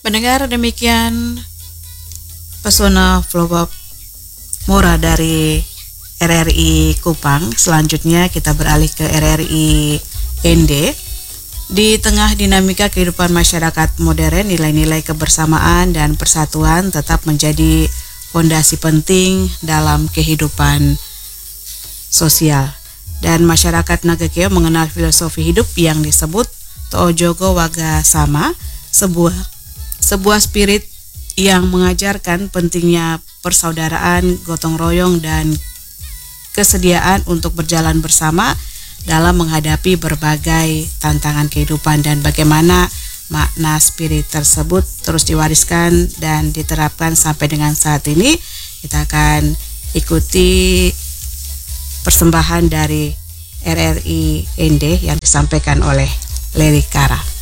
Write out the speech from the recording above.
Pendengar, demikian pesona flora dari RRI Kupang. Selanjutnya kita beralih ke RRI ND. Di tengah dinamika kehidupan masyarakat modern, nilai-nilai kebersamaan dan persatuan tetap menjadi fondasi penting dalam kehidupan sosial. Dan masyarakat Nagakeo mengenal filosofi hidup yang disebut To'ojogo Waga Sama, sebuah spirit yang mengajarkan pentingnya persaudaraan, gotong royong, dan kesediaan untuk berjalan bersama dalam menghadapi berbagai tantangan kehidupan, dan bagaimana makna spirit tersebut terus diwariskan dan diterapkan sampai dengan saat ini. Kita akan ikuti persembahan dari RRI ND yang disampaikan oleh Leri Kara.